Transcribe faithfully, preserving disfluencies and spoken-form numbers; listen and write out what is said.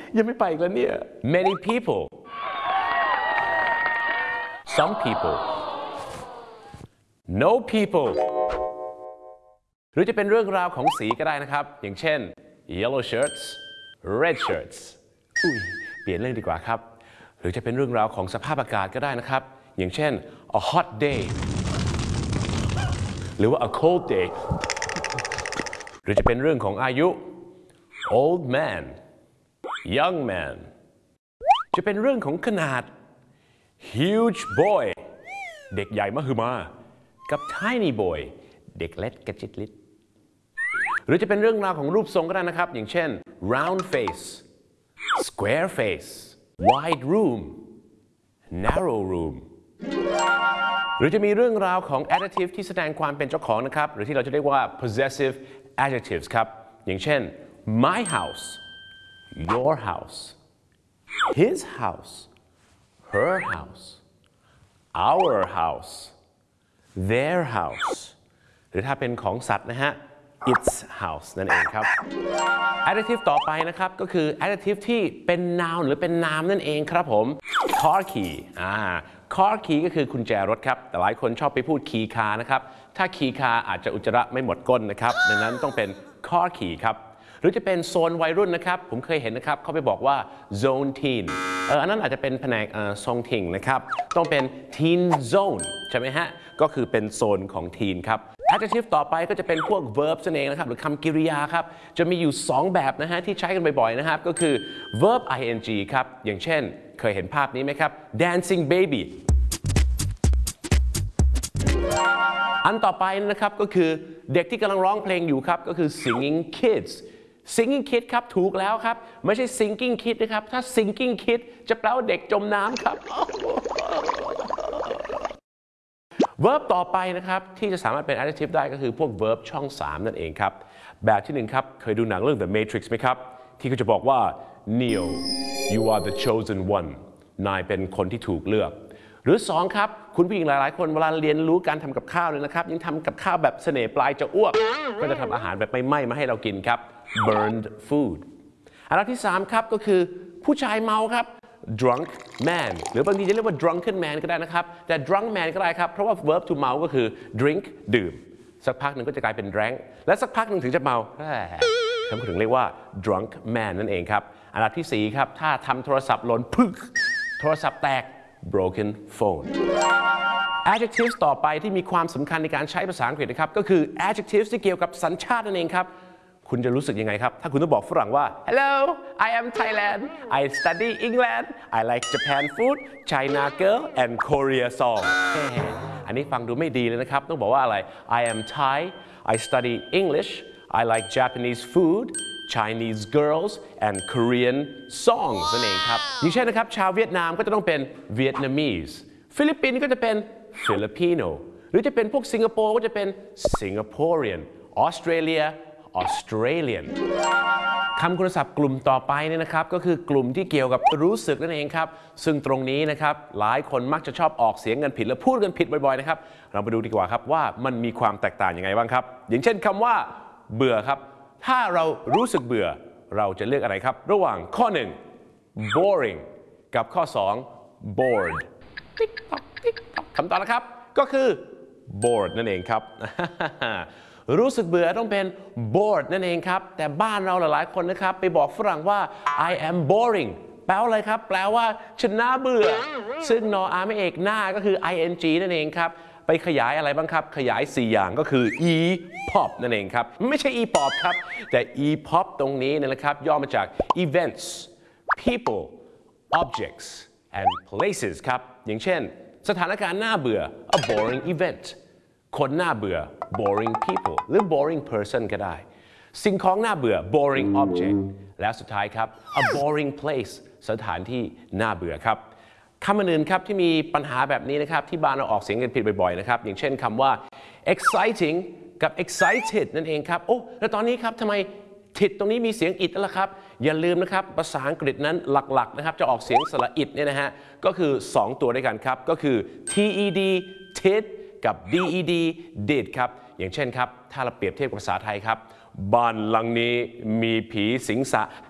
ยังไม่ไปอีกแล้วเนี่ย many people some people no people หรือจะเป็นเรื่องราวของสีก็ได้นะครับอย่างเช่น yellow shirts red shirts อุ้ยเปลี่ยนเรื่องดีกว่าครับหรือจะเป็นเรื่องราวของสภาพอากาศก็ได้นะครับอย่างเช่น a hot day หรือว่า a cold day หรือจะเป็นเรื่องของอายุ old man young man จะเป็นเรื่องของขนาด huge boy เด็กใหญ่มหึมากับ tiny boy เด็กเล็กกระจิตลิดหรือจะเป็นเรื่องราวของรูปทรงก็ได้นะครับอย่างเช่น round face square face wide room narrow room หรือจะมีเรื่องราวของ adjective ที่แสดงความเป็นเจ้าของนะครับหรือที่เราจะเรียกว่า possessive adjectives ครับอย่างเช่น my house your house his house her house our house their house หรือถ้าเป็นของสัตว์นะฮะ its house นั่นเองครับ adjective ต่อไปนะครับก็คือ adjective ที่เป็น noun หรือเป็นนามนั่นเองครับผม car key อ่า car key ก็คือกุญแจรถครับแต่หลายคนชอบไปพูด key car นะครับถ้า key car อาจจะอุจจาระไม่หมดก้นนะครับดังนั้นต้องเป็น car key ครับหรือจะเป็นโซนวัยรุ่นนะครับผมเคยเห็นนะครับเขาไปบอกว่า zone teen เอออันนั้นอาจจะเป็นแผนกทรงทิงนะครับต้องเป็น teen zone ใช่ไหมฮะก็คือเป็นโซนของ teen ครับ adjective ต่อไปก็จะเป็นพวก verbs นั่นเองนะครับหรือคำกริยาครับจะมีอยู่สองแบบนะฮะที่ใช้กันบ่อยๆนะครับก็คือ verb ing ครับอย่างเช่นเคยเห็นภาพนี้ไหมครับ dancing baby อันต่อไปนะครับก็คือเด็กที่กำลังร้องเพลงอยู่ครับก็คือ singing kids singing kid ครับถูกแล้วครับไม่ใช่ sinking kid นะครับถ้า sinking kid จะแปลว่าเด็กจมน้ำครับ verb ต่อไปนะครับที่จะสามารถเป็น adjective ได้ก็คือพวก verb ช่องสามนั่นเองครับแบบที่หนึ่งครับเคยดูหนังเรื่อง The Matrix ไหมครับที่เขาจะบอกว่า Neo you are the chosen one นายเป็นคนที่ถูกเลือกหรือสองครับคุณผู้หญิงหลายๆคนเวลาเรียนรู้การทำกับข้าวเลยนะครับยิ่งทำกับข้าวแบบเสน่ห์ปลายจะอ้วกก็จะทำอาหารแบบไม่ไหม้มาให้เรากินครับ burned food อันดับที่สามครับก็คือผู้ชายเมาครับ drunk man หรือบางทีจะเรียกว่า drunken man ก็ได้นะครับแต่ drunk man ก็ได้ครับเพราะว่า verb to เมาก็คือ drink ดื่มสักพักหนึ่งก็จะกลายเป็น drank และสักพักหนึ่งถึงจะเมาเขาถึงเรียกว่า drunk man นั่นเองครับอันดับที่สี่ครับถ้าทำโทรศัพท์หล่นพึกโทรศัพท์แตก broken phone adjectives ต่อไปที่มีความสำคัญในการใช้ภาษาอังกฤษนะครับก็คือ adjectives ที่เกี่ยวกับสัญชาตินั่นเองครับคุณจะรู้สึกยังไงครับถ้าคุณต้องบอกฝรั่งว่า Hello I am Thailand I study England I like Japan food China girl and Korea song อันนี้ฟังดูไม่ดีเลยนะครับต้องบอกว่าอะไร I am Thai I study English I like Japanese food Chinese girls and Korean songs นั่นเองครับอย่างเช่นนะครับชาวเวียดนามก็จะต้องเป็น Vietnamese ฟิลิปปินส์ก็จะเป็น Filipino หรือจะเป็นพวกสิงคโปร์ก็จะเป็น Singaporean Australia Australian คำคุณศัพท์กลุ่มต่อไปเนี่ยนะครับก็คือกลุ่มที่เกี่ยวกับรู้สึกนั่นเองครับซึ่งตรงนี้นะครับหลายคนมักจะชอบออกเสียงกันผิดและพูดกันผิดบ่อยๆนะครับเรามาดูดีกว่าครับว่ามันมีความแตกต่างยังไงบ้างครับอย่างเช่นคำว่าเบื่อครับถ้าเรารู้สึกเบื่อเราจะเลือกอะไรครับระหว่างข้อหนึ่ง boring กับข้อสอง bored คำตอบนะครับก็คือ bored นั่นเองครับ รู้สึกเบื่อต้องเป็น bored นั่นเองครับแต่บ้านเราหลายๆคนนะครับไปบอกฝรั่งว่า I am boring แปลว่าอะไรครับแปลว่าฉันน่าเบื่อซึ่งนออาไม่เอกหน้าก็คือ ing นั่นเองครับไปขยายอะไรบ้างครับขยายสี่อย่างก็คือ e pop นั่นเองครับไม่ใช่ e pop ครับแต่ e pop ตรงนี้นะครับย่อมาจาก events people objects and places ครับอย่างเช่นสถานการณ์น่าเบื่อ a boring event คนน่าเบื่อ boring people หรือ boring person ก็ได้สิ่งของน่าเบื่อ boring object และสุดท้ายครับ a boring place สถานที่น่าเบื่อครับคำอื่นครับที่มีปัญหาแบบนี้นะครับที่บ้านเราออกเสียงกันผิดบ่อยๆนะครับอย่างเช่นคำว่า exciting กับ excited นั่นเองครับโอ้แล้วตอนนี้ครับทำไมทิดตรงนี้มีเสียงอิดแล้วล่ะครับอย่าลืมนะครับภาษาอังกฤษนั้นหลักๆนะครับจะออกเสียงสระอิดเนี่ยนะฮะก็คือสองตัวด้วยกันครับก็คือ ted tid กับ ded did ครับอย่างเช่นครับถ้าเราเปรียบเทียบกับภาษาไทยครับบ้านหลังนี้มีผีสิงส